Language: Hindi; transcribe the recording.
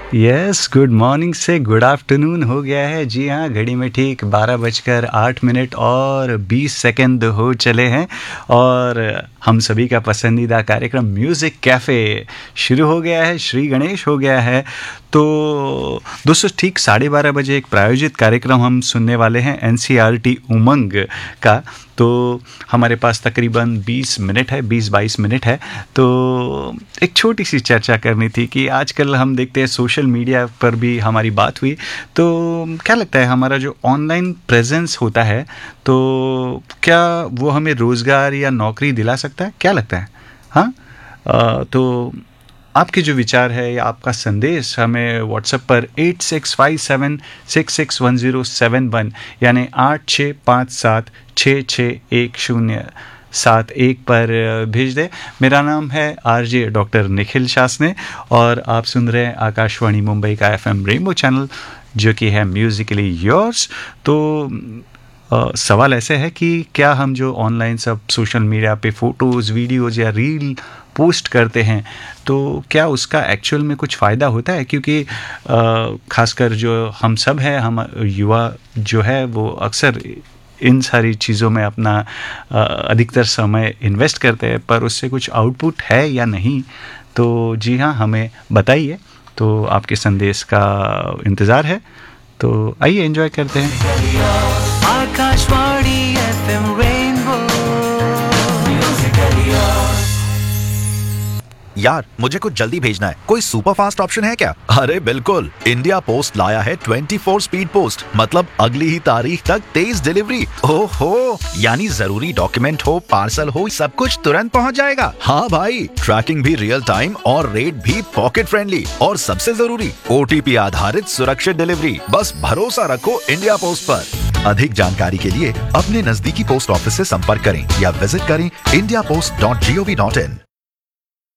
यस, गुड मॉर्निंग से गुड आफ्टरनून हो गया है। जी हाँ, घड़ी में ठीक 12 बजकर 8 मिनट और 20 सेकंड हो चले हैं और हम सभी का पसंदीदा कार्यक्रम म्यूज़िक कैफ़े शुरू हो गया है। श्री गणेश हो गया है। तो दोस्तों, ठीक 12:30 बजे एक प्रायोजित कार्यक्रम हम सुनने वाले हैं एनसीईआरटी उमंग का। तो हमारे पास तकरीबन 20 मिनट है, 20-22 मिनट है। तो एक छोटी सी चर्चा करनी थी कि आजकल हम देखते हैं सोशल मीडिया पर भी हमारी बात हुई। तो क्या लगता है, हमारा जो ऑनलाइन प्रेजेंस होता है, तो क्या वो हमें रोज़गार या नौकरी दिला सकता है? क्या लगता है? हाँ, तो आपके जो विचार है या आपका संदेश हमें व्हाट्सएप पर 8657661071 यानी 8657661071 पर भेज दे। मेरा नाम है आरजे डॉक्टर निखिल शासने और आप सुन रहे हैं आकाशवाणी मुंबई का एफएम रेनबो चैनल, जो कि है म्यूजिकली योर्स। तो सवाल ऐसे है कि क्या हम जो ऑनलाइन सब सोशल मीडिया पे फ़ोटोज़, वीडियोज़ या रील पोस्ट करते हैं, तो क्या उसका एक्चुअल में कुछ फ़ायदा होता है? क्योंकि ख़ासकर जो हम सब हैं, हम युवा जो है वो अक्सर इन सारी चीज़ों में अपना अधिकतर समय इन्वेस्ट करते हैं, पर उससे कुछ आउटपुट है या नहीं? तो जी हाँ, हमें बताइए। तो आपके संदेश का इंतज़ार है। तो आइए एंजॉय करते हैं। Akashvani FM rainbow. यार, मुझे कुछ जल्दी भेजना है। कोई सुपर फास्ट ऑप्शन है क्या? अरे बिल्कुल, इंडिया पोस्ट लाया है 24 स्पीड पोस्ट, मतलब अगली ही तारीख तक तेज डिलीवरी। ओहो, यानी जरूरी डॉक्यूमेंट हो, पार्सल हो, सब कुछ तुरंत पहुंच जाएगा। हाँ भाई, ट्रैकिंग भी रियल टाइम और रेट भी पॉकेट फ्रेंडली, और सबसे जरूरी ओटीपी आधारित सुरक्षित डिलीवरी। बस भरोसा रखो इंडिया पोस्ट पर। अधिक जानकारी के लिए अपने नजदीकी पोस्ट ऑफिस से संपर्क करें या विजिट करें indiapost.gov.in।